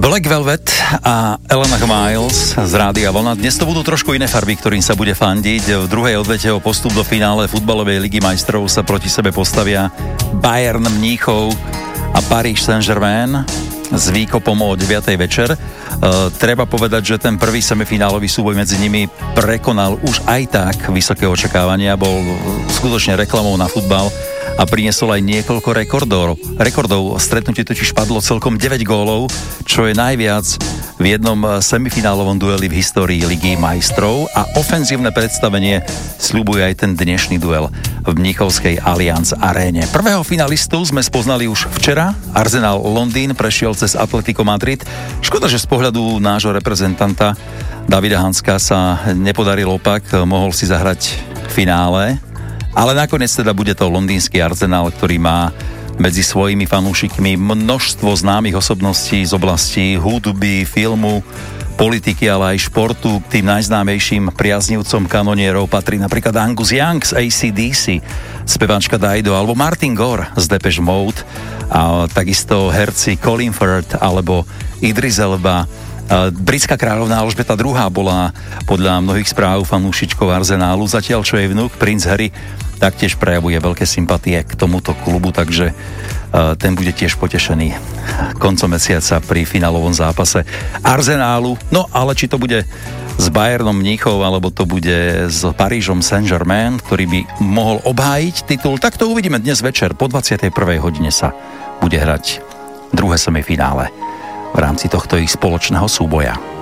Black Velvet a Elena Miles z Rádia Vlna. Dnes to budú trošku iné farby, ktorým sa bude fandiť. V druhej odvete o postup do finále futbalovej ligy majstrov sa proti sebe postavia Bayern Mníchov a Paris Saint-Germain s výkopom o 9. večer. Treba povedať, že ten prvý semifinálový súboj medzi nimi prekonal už aj tak vysoké očakávania. Bol skutočne reklamou na futbal a priniesol aj niekoľko rekordov. Stretnutie totiž padlo celkom 9 gólov, čo je najviac v jednom semifinálovom dueli v histórii Ligy majstrov a ofenzívne predstavenie sľubuje aj ten dnešný duel v Mníchovskej Allianz aréne. Prvého finalistu sme spoznali už včera. Arsenal Londýn prešiel cez Atletico Madrid. Škoda, že z pohľadu nášho reprezentanta Davida Hanska sa nepodaril opak, mohol si zahrať v finále. Ale nakoniec teda bude to londýnsky Arsenal, ktorý má medzi svojimi fanúšikmi množstvo známych osobností z oblasti hudby, filmu, politiky, ale aj športu. K tým najznámejším priaznivcom kanonierov patrí napríklad Angus Young z AC/DC, speváčka Dido, alebo Martin Gore z Depeche Mode, a takisto herci Colin Firth alebo Idris Elba. Britská kráľovná Alžbeta II bola podľa mnohých správ fanúšičkou Arsenálu, zatiaľ čo jej vnuk princ Harry taktiež prejavuje veľké sympatie k tomuto klubu, takže ten bude tiež potešený koncom mesiaca pri finálovom zápase Arsenálu. No ale či to bude s Bayernom Mníchov alebo to bude s Parížom Saint-Germain, ktorý by mohol obhájiť titul, tak to uvidíme dnes večer. Po 21. hodine sa bude hrať druhé semifinále v rámci tohto ich spoločného súboja.